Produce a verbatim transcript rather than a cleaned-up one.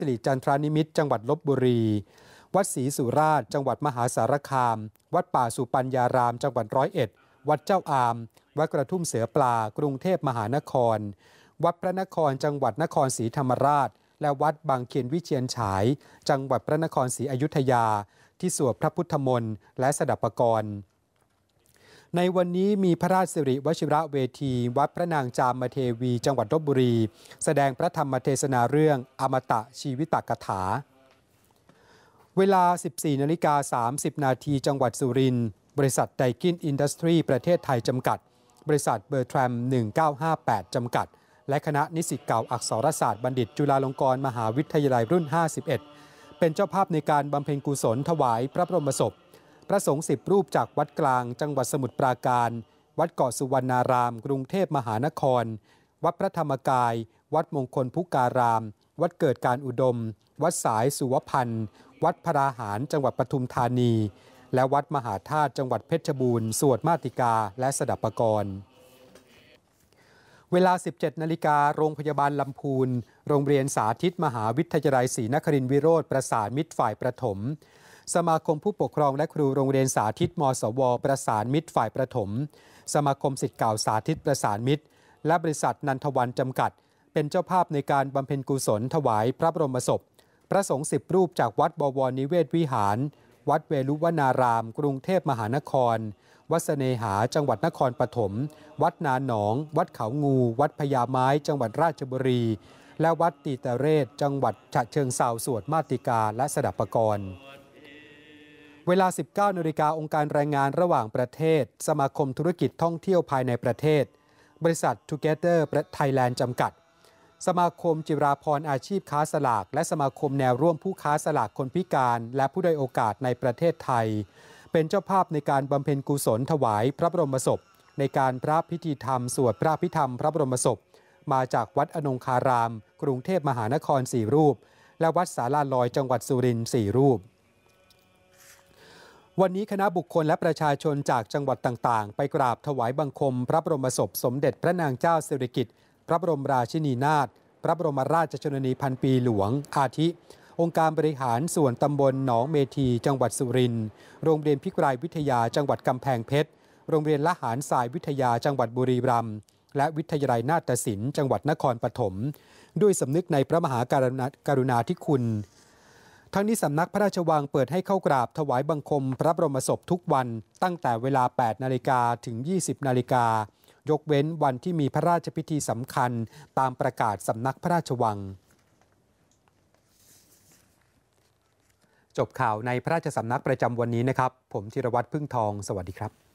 สิริจันทรานิมิตรจังหวัดลพบุรีวัดศรีสุราษฎร์จังหวัดมหาสารคามวัดป่าสุปัญญารามจังหวัดร้อยเอ็ดวัดเจ้าอามวัดกระทุ่มเสือปลากรุงเทพมหานครวัดพระนครจังหวัดนครศรีธรรมราชและวัดบางเขียนวิเชียรฉายจังหวัดพระนครศรีอยุธยาที่สวดพระพุทธมนต์และสดับปกรณ์ในวันนี้มีพระราชสิริวชิระเวทีวัดพระนางจามเทวีจังหวัดลพบุรีแสดงพระธรรมเทศนาเรื่องอมตะชีวิตกถาเวลา สิบสี่นาฬิกาสามสิบนาทีจังหวัดสุรินทร์บริษัทไดกินอินดัสทรีประเทศไทยจำกัดบริษัทเบอร์แทรมหนึ่งเก้าห้าแปดจำกัดและคณะนิสิตเก่าอักษรศาสตร์บัณฑิตจุฬาลงกรณ์มหาวิทยาลัยรุ่นห้าสิบเอ็ดเป็นเจ้าภาพในการบำเพ็ญกุศลถวายพระบรมศพพระสงฆ์สิบรูปจากวัดกลางจังหวัดสมุทรปราการวัดเกาะสุวรรณารามกรุงเทพมหานครวัดพระธรรมกายวัดมงคลพุการามวัดเกิดการอุดมวัดสายสุวพันธ์วัดพราหารจังหวัดปทุมธานีและวัดมหาธาตุจังหวัดเพชรบูรณ์สวดมาติกาและสดับปกรณ์เวลา สิบเจ็ดนาฬิกาโรงพยาบาลลำพูนโรงเรียนสาธิตมหาวิทยาลัยศรีนครินทร์วิโรธประสานมิตรฝ่ายประถมสมาคมผู้ปกครองและครูโรงเรียนสาธิตมสวประสานมิตรฝ่ายประถมสมาคมศิษย์เก่าสาธิตประสานมิตรและบริษัทนันทวันจำกัดเป็นเจ้าภาพในการบำเพ็ญกุศลถวายพระบรมศพพระสงฆ์สิบรูปจากวัดบวรนิเวศวิหารวัดเวลุวนารามกรุงเทพมหานครวัดเสน่หาจังหวัดนครปฐมวัดนาหนองวัดเขางูวัดพญาไม้จังหวัดราชบุรีและวัดตีตะเรศจังหวัดฉะเชิงเทราสวดมาติกาและสดับปกรณ์เวลา สิบเก้านาฬิกาองค์การแรงงานระหว่างประเทศสมาคมธุรกิจท่องเที่ยวภายในประเทศบริษัท Together Thailand จำกัดสมาคมจิราภรณ์อาชีพค้าสลากและสมาคมแนวร่วมผู้ค้าสลากคนพิการและผู้ด้อยโอกาสในประเทศไทยเป็นเจ้าภาพในการบำเพ็ญกุศลถวายพระบรมศพในการพระพิธีธรรมสวดพระพิธรรมพระบรมศพมาจากวัดอนงคารามกรุงเทพมหานครสี่รูปและวัดศาลาลอยจังหวัดสุรินทร์สี่รูปวันนี้คณะบุคคลและประชาชนจากจังหวัดต่างๆไปกราบถวายบังคมพระบรมศพสมเด็จพระนางเจ้าสิริกิติ์พระบรมราชินีนาถพระบรมราชชนนีพันปีหลวงอาทิองค์การบริหารส่วนตำบลหนองเมทีจังหวัดสุรินทร์โรงเรียนพิกรายวิทยาจังหวัดกำแพงเพชรโรงเรียนละหารทรายวิทยาจังหวัดบุรีรัมย์และวิทยาลัยนาฏศิลป์จังหวัดนครปฐมด้วยสำนึกในพระมหากรุณาธิคุณทั้งนี้สำนักพระราชวังเปิดให้เข้ากราบถวายบังคมพระบรมศพทุกวันตั้งแต่เวลา แปดนาฬิกา ถึง ยี่สิบนาฬิกายกเว้นวันที่มีพระราชพิธีสำคัญตามประกาศสำนักพระราชวังจบข่าวในพระราชสำนักประจำวันนี้นะครับผมธีรวัตรพึ่งทองสวัสดีครับ